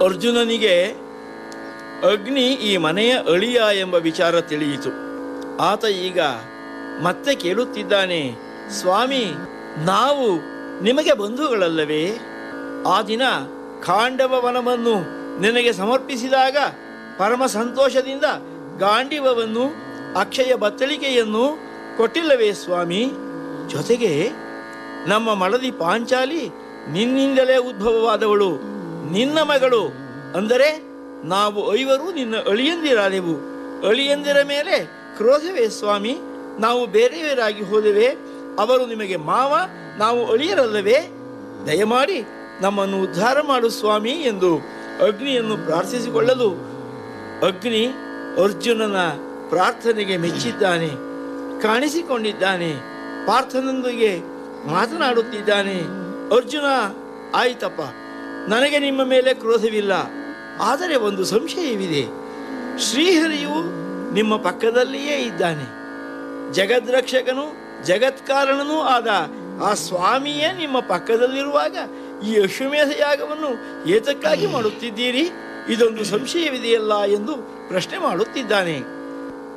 ಅರ್ಜುನನಿಗೆ ಅಗ್ನಿ ಈ ಮನೆಯ ಅಳಿಯ ಎಂಬ ವಿಚಾರ ತಿಳಿಯಿತು. ಆತ ಈಗ ಮತ್ತೆ ಕೇಳುತ್ತಿದ್ದಾನೆ, ಸ್ವಾಮಿ, ನಾವು ನಿಮಗೆ ಬಂಧುಗಳಲ್ಲವೇ? ಆ ದಿನ ಖಾಂಡವ ವನವನ್ನು ನಿನಗೆ ಸಮರ್ಪಿಸಿದಾಗ ಪರಮ ಸಂತೋಷದಿಂದ ಗಾಂಡಿವವನ್ನು, ಅಕ್ಷಯ ಬತ್ತಳಿಕೆಯನ್ನು ಕೊಟ್ಟಿಲ್ಲವೇ ಸ್ವಾಮಿ? ಜೊತೆಗೆ ನಮ್ಮ ಮಡದಿ ಪಾಂಚಾಲಿ ನಿನ್ನಿಂದಲೇ ಉದ್ಭವವಾದವಳು, ನಿನ್ನ ಮಗಳು. ಅಂದರೆ ನಾವು ಐವರು ನಿನ್ನ ಅಳಿಯಂದಿರಾದೆವು. ಅಳಿಯಂದಿರ ಮೇಲೆ ಕ್ರೋಧವೇ ಸ್ವಾಮಿ? ನಾವು ಬೇರೆಯವರಾಗಿ ಹೋದೆವೆ. ಅವರು ನಿಮಗೆ ಮಾವ, ನಾವು ಅಳಿಯರಲ್ಲವೇ? ದಯಮಾಡಿ ನಮ್ಮನ್ನು ಉದ್ಧಾರ ಮಾಡು ಸ್ವಾಮಿ ಎಂದು ಅಗ್ನಿಯನ್ನು ಪ್ರಾರ್ಥಿಸಿಕೊಳ್ಳಲು ಅಗ್ನಿ ಅರ್ಜುನನ ಪ್ರಾರ್ಥನೆಗೆ ಮೆಚ್ಚಿದ್ದಾನೆ, ಕಾಣಿಸಿಕೊಂಡಿದ್ದಾನೆ, ಪಾರ್ಥನೊಂದಿಗೆ ಮಾತನಾಡುತ್ತಿದ್ದಾನೆ. ಅರ್ಜುನ, ಆಯ್ತಪ್ಪ, ನನಗೆ ನಿಮ್ಮ ಮೇಲೆ ಕ್ರೋಧವಿಲ್ಲ. ಆದರೆ ಒಂದು ಸಂಶಯವಿದೆ. ಶ್ರೀಹರಿಯು ನಿಮ್ಮ ಪಕ್ಕದಲ್ಲಿಯೇ ಇದ್ದಾನೆ. ಜಗದ್ರಕ್ಷಕನು ಜಗತ್ಕಾರಣನೂ ಆದ ಆ ಸ್ವಾಮಿಯೇ ನಿಮ್ಮ ಪಕ್ಕದಲ್ಲಿರುವಾಗ ಈ ಅಶ್ವಮೇಧ ಯಾಗವನ್ನು ಏತಕ್ಕಾಗಿ ಮಾಡುತ್ತಿದ್ದೀರಿ? ಇದೊಂದು ಸಂಶಯವಿದೆಯಲ್ಲ ಎಂದು ಪ್ರಶ್ನೆ ಮಾಡುತ್ತಿದ್ದಾನೆ.